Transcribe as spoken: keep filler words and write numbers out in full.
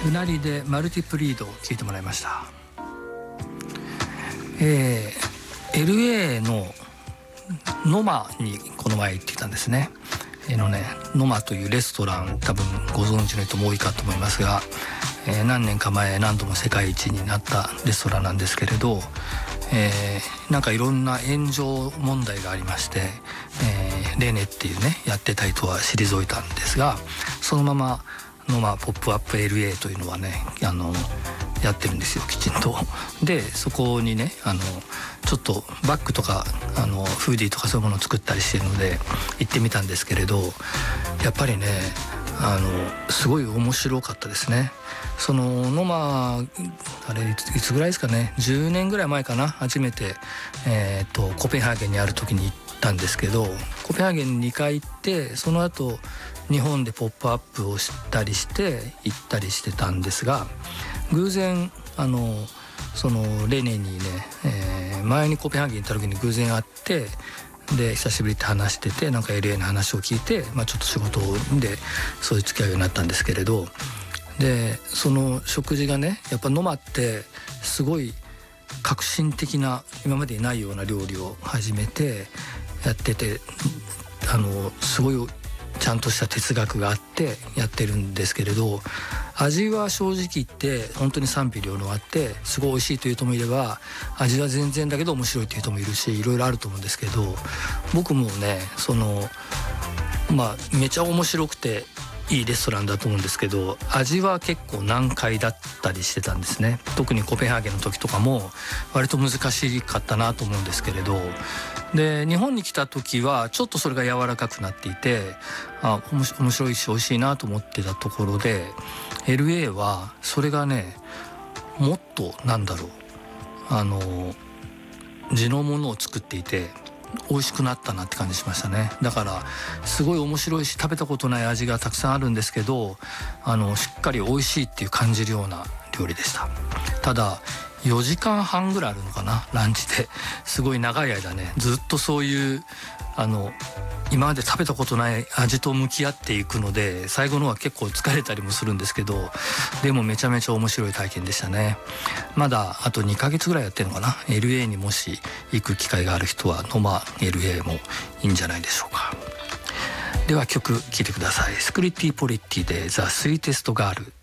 うなりでマルティプリードを聴いてもらいました。えー、エルエー のノマにこの前行ってきたんですね。えーのね、ノマというレストラン、多分ご存知の人も多いかと思いますが、えー、何年か前何度も世界一になったレストランなんですけれど、えー、なんかいろんな炎上問題がありまして、えー、レネっていうねやってた人は退いたんですが、そのままノマポップアップ エルエー というのはねあのやってるんですよ、きちんと。でそこにねあのちょっとバッグとかあのフーディーとかそういうものを作ったりしてるので行ってみたんですけれど、やっぱりねあのすごい面白かったですね。そのノマあれいつ、いつぐらいですかね、じゅうねんぐらい前かな、初めて、えー、とコペンハーゲンにある時に行ったんですけど、コペンハーゲンににかい行って、その後日本でポップアップをしたりして行ったりしてたんですが、偶然あのそのレネにね、えー、前にコペンハーゲンに行った時に偶然会って、で久しぶりって話してて、なんか エルエー の話を聞いて、まあ、ちょっと仕事でそういう付き合いになったんですけれど、でその食事がねやっぱノマってすごい革新的な今までにないような料理を始めてやってて、あのすごいちゃんとした哲学があってやってるんですけれど、味は正直言って本当に賛否両論あって、すごい美味しいという人もいれば味は全然だけど面白いという人もいるし、いろいろあると思うんですけど、僕もねそのまあめちゃ面白くていいレストランだと思うんですけど、味は結構難解だったりしてたんですね。特にコペンハーゲンの時とかも割と難しかったなと思うんですけれど、で日本に来た時はちょっとそれが柔らかくなっていて、あ面白いし美味しいなと思ってたところで、 エルエー はそれがねもっとなんだろうあの地のものを作っていて美味しくなったなって感じしましたね。だからすごい面白いし、食べたことない味がたくさんあるんですけど、あのしっかり美味しいっていう感じるような料理でした。ただよじかんはんぐらいあるのかな、ランチで。すごい長い間ねずっとそういうあの今まで食べたことない味と向き合っていくので、最後のは結構疲れたりもするんですけど、でもめちゃめちゃ面白い体験でしたね。まだあとにかげつぐらいやってるのかな。 エルエー にもし行く機会がある人はノマ エルエー もいいんじゃないでしょうか。では曲聴いてください。スクリッティポリッティでザ・スイーテストガール。